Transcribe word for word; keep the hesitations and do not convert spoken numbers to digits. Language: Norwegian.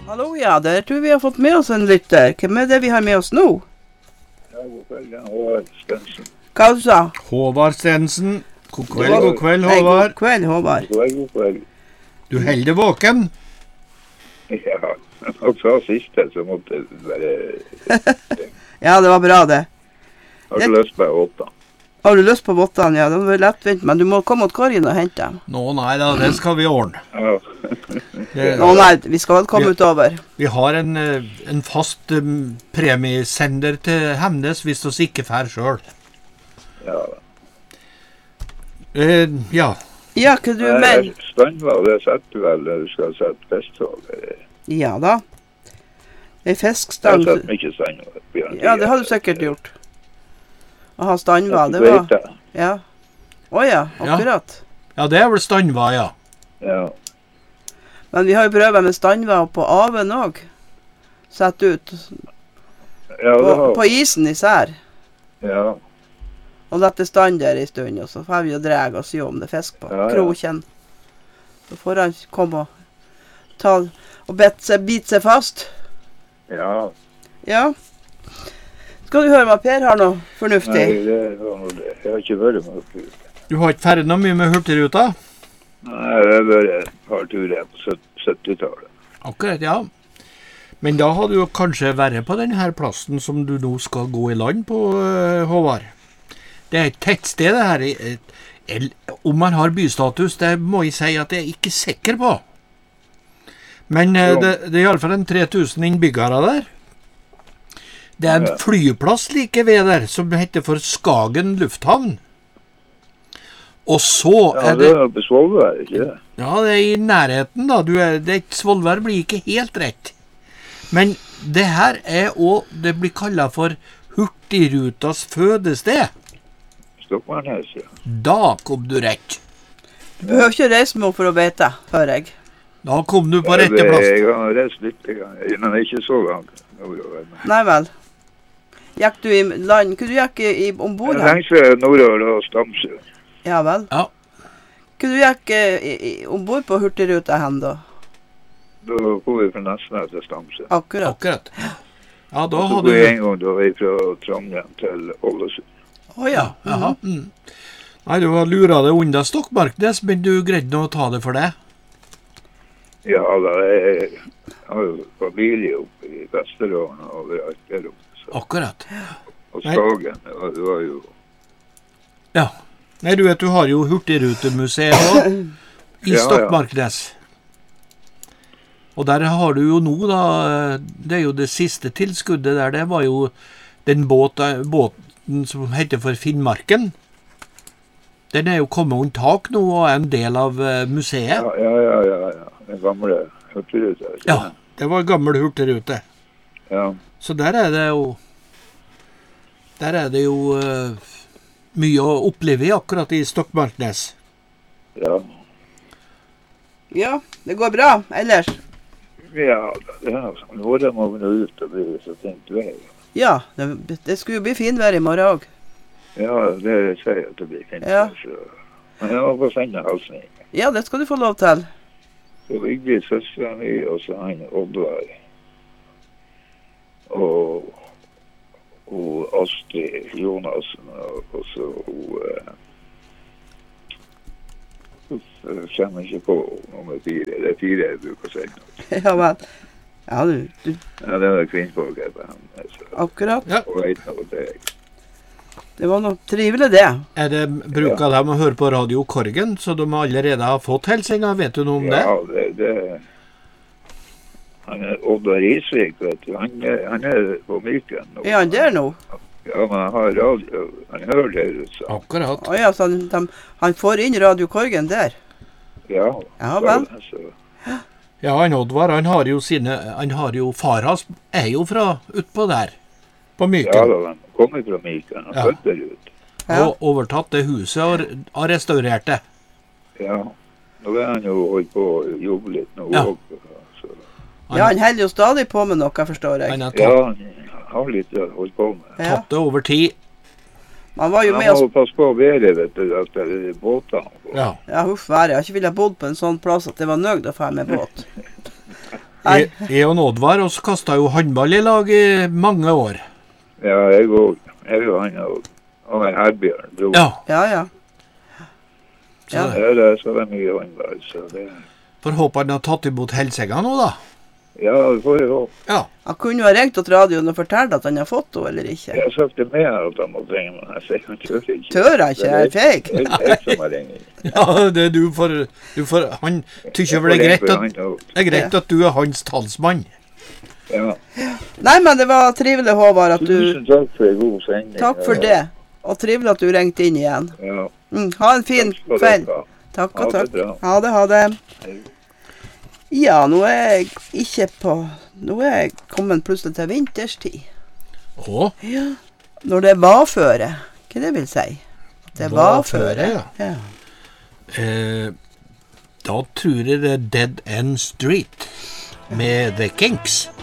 Hallo, ja, der tror vi har fått med oss en lytter. Hvem er det vi har med oss nå? Ja, god kveld, ja, Håvard Stensen. Hva du sa? Håvard Stensen. God kveld, God- god kveld, Nei, Håvard. god kveld, Håvard. God kveld, god kveld. Du holder våken. Ja, og så siste, så måtte det være... Ja, det var bra det. Har du lyst på åtta? Har du lyst på vottene? Ja, det var lettvint, men du må komme til Korgen og hente dem. Nå, nei da, det skal vi ordne. Ja. Det, Nå, nei, vi skal vel komme Ja. utover. vi har en, eh, en fast um, premiesender til Hemnes hvis vi ikke fær selv. Ja. Eh, ja, Ja, hva du Nei, mener? Standvall, det setter du vel når du skal sette festtog. Ja da. En Jeg har fiskstang. sett mye standvall. Ja, det har du sikkert gjort. Å ha standvað, det Det var... Ja. Å ja, akkurat. ja, det er vel standva, ja. Ja, Men vi har jo prøvet med standvad på aven også. Sett ut. ja, På, det har... på isen især. Ja, Og lette stand der i stund, og så får vi og dreg og sy om det er fisk på Ja, ja. kroken. Så får han komme og ta og bite seg, bite seg fast. ja. Ja. Skal du høre hva Per har noe Nei, fornuftig? det var noe det. Jeg har ikke vært med oppe. Du har ikke ferdig noe mye med Hurtigruta? Nei, det har vært et par turer på sytt- syttitallet. Akkurat, ja. Men da har du jo kanskje vært på denne plassen som du nå skal gå i land på, eh, Håvard. Det er et tettsted det her. eh, el- Om man har bystatus, det må jeg si at jeg er ikke sikker på. Men eh, Jo. det, det er i alle fall en tre tusen innbyggere der. Det er en Ja. flyplass like ved der, som heter for Skagen lufthavn. Og så Ja, er det det... er på Svolvær, ikke det? Ja, det er i nærheten da. Du er, det er ikke Svolvær blir ikke helt rett. Men det her er også, det blir kallet for Hurtigrutas fødested. Stockmarknes, ja. Da kom du rett. Du behøver ikke reise med henne for å vite, hører jeg. Da kom du på Ja, rette det- plass. Jeg har reist litt, jeg- men ikke så langt. nordover. Nei vel. Gikk du i land? Hva du gikk i, i ombord Jeg her? tenkte nordover og Stamsø. Ja vel. Ja. Hva du gikk eh, i, i, ombord på Hurtigruta hen da? Da kom vi fra Nesna til Stamsø. Akkurat. Akkurat. Ja, da Og så hadde kom vi du... en gang da vi fra Trondheim til Ålesund. Å ja. Jaha. Mm. Nei, du var lura det unna Stokkmarknes, men du greide nå å ta det for det. Ja, da jeg har jo familie oppe i Vesterålen og overalt der oppe. Så. Akkurat. Og Nei. Skagen, og det var jo... Ja. Nei, du vet, du har jo Hurtigrutemuseet også, i Ja, ja. Stokkmarknes. Og der har du jo nå da, det er jo det siste tilskuddet der, det var jo den båt, båten som heter for Finnmarken. Den er jo kommet under tak nå og er en del av eh, museet. Ja, ja, ja, ja, ja. Den gamle hurtigruta. ikke Ja, sant? det var gammel hurtigrute. Ja. Så der er det jo, der er det jo eh, mye å oppleve i akkurat i Stokkmarknes. Ja. Ja, det går bra. Ellers? Ja, det er sånn. Nå må vi nå ut og bli så fint vei. Ja, det, det skulle jo bli finvær i morgen også. Ja, det sier jeg at det blir fint. Ja. Så. Men jeg må få sende halsen inn. Ja, det skal du få lov til. Så Vigdis søsteren min, og så han Oddvar. Og, og Astrid Jonassen, og, og så hun... Uh, jeg kommer ikke på nummer fire. Det er fire jeg bruker å si. Ja vel. Ja, du, du Ja, det var kvinnfolk her på ham. Så. akkurat. Ja. Og vet noe til jeg. Det var noe trivelig det. Er det bruker de å høre på Radio Korgen, så de allerede har fått helsinga? Vet du noe om det? Ja, det, det... Han er Oddvar Isvik, vet du. Han er, han er på Myken nå. Er han der nå? Ja, men han har radio. Han hører det ut, så. Akkurat. Å ja, så han, de, han får inn Radio Korgen der. Ja, Ja vel. Så, Ja, han Oddvar, han har jo sine, han har jo, far hans er jo fra utpå der, på ja, Myken, da, han kommer fra Myken og Ja. flytter ut. Ja. og overtatt det huset og har restaurert det. Ja, nå er han jo holdt på å jobbe litt nå Ja. også, så. Ja, han holder jo stadig på med noe, forstår jeg. Han har Ja, tatt, han har litt å holde på med. Ja. tatt det over tid. Han var jo Han med oss. må passe på været, vet du, at det er båtene. Ja. Ja, huff være. Jeg har ikke villet bodd på en sånn plass at det var nøyd å få med båt. Nei. Jeg, jeg og Oddvar oss kastet jo håndball i lag i mange år. Ja, jeg òg. Jeg og han og, og en Herbjørn, bror. Ja, Ja, ja. så Ja. Ja, det er så mye håndball, så det... får håpe han har tatt imot helsenga nå, da. Ja, det får jeg håpe. Ja. Han kunne jo ha ringt til radioen og fortalt at han har fått henne, eller ikke. Jeg har sagt det med her at han må ringe, men jeg sier han tør ikke. Tør han ikke, er jeg feig? Det er jeg som har ringt. Ja, det er du for, du for han tykker vel det er greit at, det er greit at du er hans talsmann. Ja. Nei, men det var trivelig, Håvard, at du... Tusen takk for en god sending. Takk for det. Og trivelig at du ringte inn igjen. Ja. Mm, ha en fin Takk skal kveld. dere ha. Takk Ha og det takk. bra. Ha det, ha det. Hei. Ja, nå er jeg ikke på... Nå er jeg kommet plutselig til vinterstid. Å, Ja. Når det er vaføre. Hva det vil si? At det er vaføre. Vaføre, ja. Ja. eh, da tror jeg det er Dead End Street med The Kinks.